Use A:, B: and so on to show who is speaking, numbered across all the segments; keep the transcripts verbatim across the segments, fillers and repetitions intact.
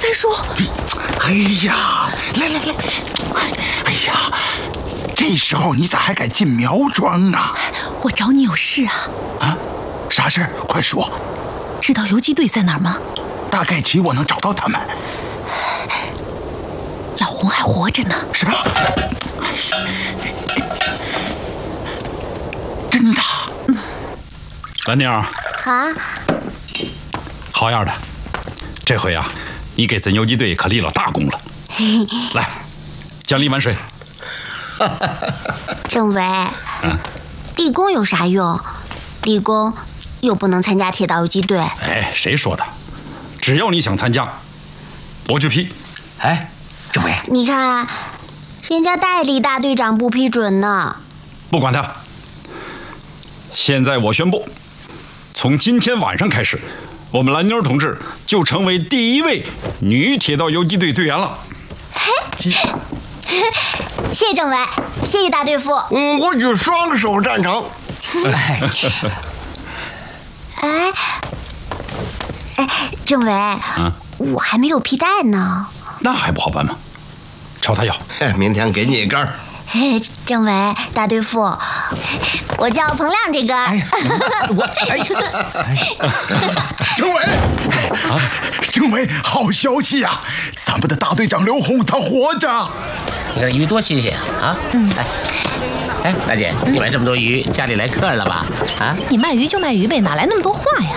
A: 三叔。
B: 哎呀，来来来，哎呀，这时候你咋还敢进苗庄啊？
A: 我找你有事啊。
B: 啊？啥事儿？快说。
A: 知道游击队在哪儿吗？
B: 大概其我能找到他们。
A: 老洪还活着呢。
B: 啥？真的？
A: 嗯。
C: 蓝妞。
D: 啊。
C: 好样的，这回啊，你给咱游击队可立了大功了。来，奖励万岁。
D: 政委，
C: 嗯，
D: 立功有啥用？立功又不能参加铁道游击队。
C: 哎，谁说的？只要你想参加，我就批。
E: 哎，政委，
D: 你看，人家代理大队长不批准呢。
C: 不管他。现在我宣布，从今天晚上开始，我们蓝妞同志就成为第一位女铁道游击队队员了。
D: 谢谢政委，谢谢大队副。
E: 嗯，我举双手赞成。
D: 哎，哎，政委，
C: 嗯，
D: 我还没有皮带呢。
C: 那还不好办吗？朝他要。
E: 明天给你一根。
D: 嘿，政委，大队副，我叫彭亮这根。
E: 哎，我哎，
B: 政委，啊，政委，好消息呀、啊！咱们的大队长刘洪他活着。
F: 你看鱼多新鲜啊！嗯，哎，哎，大姐，你买这么多鱼，家里来客人了吧？啊，
A: 你卖鱼就卖鱼呗，哪来那么多话呀？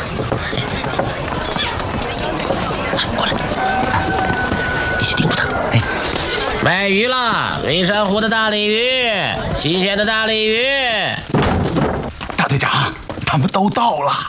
E: 过来，你去盯住他。哎，
F: 卖鱼了，微山湖的大鲤鱼，新鲜的大鲤鱼。
B: 大队长，他们都到了。